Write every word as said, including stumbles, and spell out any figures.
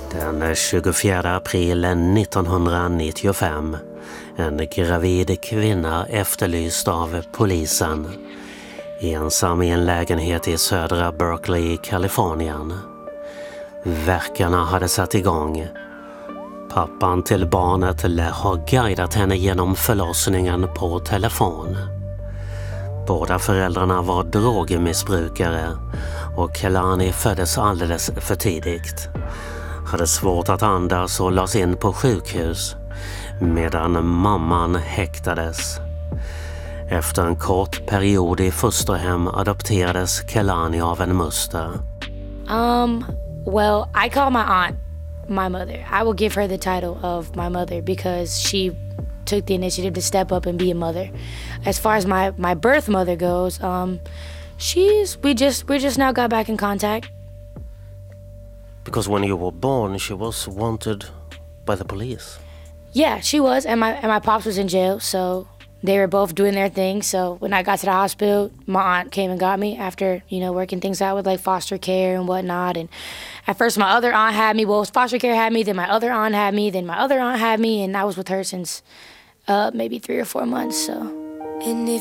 Den tjugofjärde april nittonhundranittiofem. En gravid kvinna efterlyst av polisen. Ensam i en lägenhet i södra Berkeley, Kalifornien. Verkarna hade satt igång. Pappan till barnet lär ha guidat henne genom förlossningen på telefon. Båda föräldrarna var drogmissbrukare och Kelani föddes alldeles för tidigt. Hade svårt att andas och lades in på sjukhus medan mamman häktades. Efter en kort period i fosterhem adopterades Kelani av en muster. Um, well, I call my aunt my mother. I will give her the title of my mother because she took the initiative to step up and be a mother. As far as my, my birth mother goes, um, she's we just we just now got back in contact. Because when you were born, she was wanted by the police. Yeah, she was, and my and my pops was in jail, so they were both doing their thing. So when I got to the hospital, my aunt came and got me after, you know, working things out with like foster care and whatnot. And at first my other aunt had me, well, foster care had me, then my other aunt had me, then my other aunt had me, and I was with her since uh, maybe three or four months, so. And if